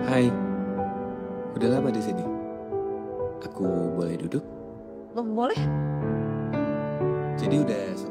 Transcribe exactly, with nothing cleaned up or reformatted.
Hai, udah lama di sini. Aku boleh duduk? Boleh? Jadi udah